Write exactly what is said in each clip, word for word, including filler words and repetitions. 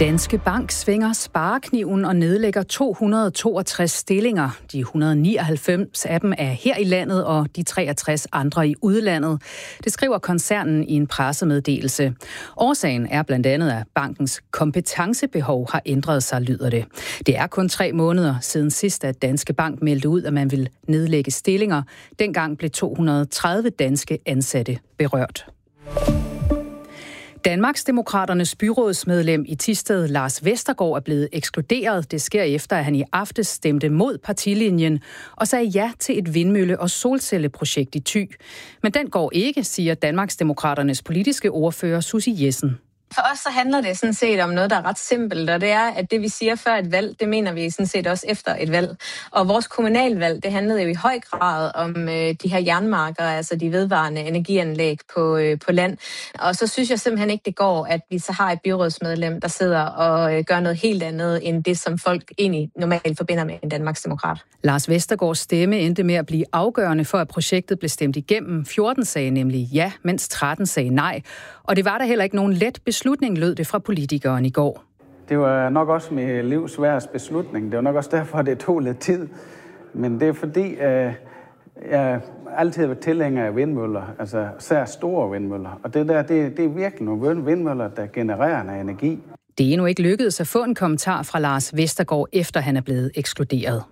Danske Bank svinger sparekniven og nedlægger to hundrede og toogtres stillinger. De et hundrede og nioghalvfems af dem er her i landet, og de treogtres andre i udlandet. Det skriver koncernen i en pressemeddelelse. Årsagen er blandt andet, at bankens kompetencebehov har ændret sig, lyder det. Det er kun tre måneder siden sidst, at Danske Bank meldte ud, at man vil nedlægge stillinger. Dengang blev to hundrede og tredive danske ansatte berørt. Danmarksdemokraternes byrådsmedlem i Thisted, Lars Vestergaard, er blevet ekskluderet. Det sker efter, at han i aftes stemte mod partilinjen og sagde ja til et vindmølle- og solcelleprojekt i Thy. Men den går ikke, siger Danmarksdemokraternes politiske ordfører Susie Jessen. For os så handler det sådan set om noget, der er ret simpelt, og det er, at det vi siger før et valg, det mener vi sådan set også efter et valg. Og vores kommunalvalg, det handlede jo i høj grad om øh, de her jernmarker, altså de vedvarende energianlæg på, øh, på land. Og så synes jeg simpelthen ikke, det går, at vi så har et byrådsmedlem, der sidder og øh, gør noget helt andet, end det, som folk egentlig normalt forbinder med en Danmarksdemokrat. Lars Vestergaards stemme endte med at blive afgørende for, at projektet blev stemt igennem. fjorten sagde nemlig ja, mens tretten sagde nej. Og det var der heller ikke nogen let beslutning, lød det fra politikeren i går. Det var nok også mit livs sværeste beslutning. Det var nok også derfor, det tog lidt tid. Men det er fordi, at jeg altid har været tilhænger af vindmøller, altså særligt store vindmøller. Og det der, det, det er virkelig nogle vindmøller, der genererer noget energi. Det er endnu ikke lykkedes at få en kommentar fra Lars Vestergaard, efter han er blevet ekskluderet.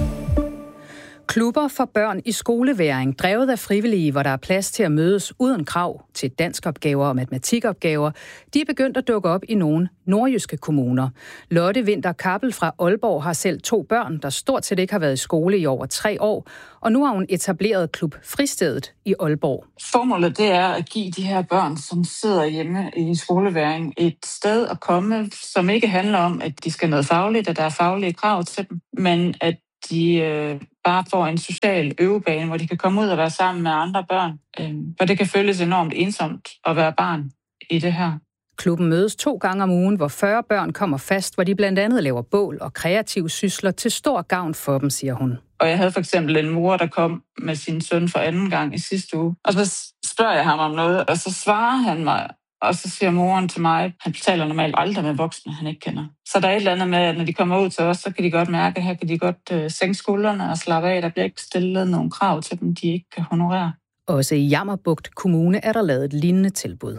Klubber for børn i skoleværing, drevet af frivillige, hvor der er plads til at mødes uden krav til danskopgaver og matematikopgaver, de er begyndt at dukke op i nogle nordjyske kommuner. Lotte Vinter Kappel fra Aalborg har selv to børn, der stort set ikke har været i skole i over tre år, og nu har hun etableret Klub Fristedet i Aalborg. Formålet det er at give de her børn, som sidder hjemme i skoleværing, et sted at komme, som ikke handler om, at de skal noget fagligt, at der er faglige krav til dem, men at de øh, bare får en social øvebane, hvor de kan komme ud og være sammen med andre børn. Øh, for det kan føles enormt ensomt at være barn i det her. Klubben mødes to gange om ugen, hvor fyrre børn kommer fast, hvor de blandt andet laver bål og kreative sysler til stor gavn for dem, siger hun. Og jeg havde for eksempel en mor, der kom med sin søn for anden gang i sidste uge. Og så spørger jeg ham om noget, og så svarer han mig. Og så siger moren til mig, han taler normalt aldrig med voksne, han ikke kender. Så der er et eller andet med, at når de kommer ud til os, så kan de godt mærke, at her kan de godt øh, sænke skuldrene og slappe af. Der bliver ikke stillet nogle krav til dem, de ikke kan honorere. Også i Jammerbugt Kommune er der lavet et lignende tilbud.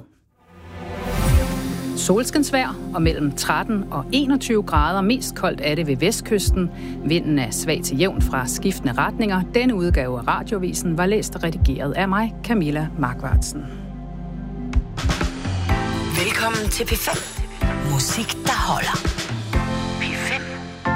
Solskinsvejr og mellem tretten og enogtyve grader. Mest koldt er det ved vestkysten. Vinden er svag til jævn fra skiftende retninger. Denne udgave af Radiovisen var læst og redigeret af mig, Camilla Markvartsen. Velkommen til P fem. Musik, der holder.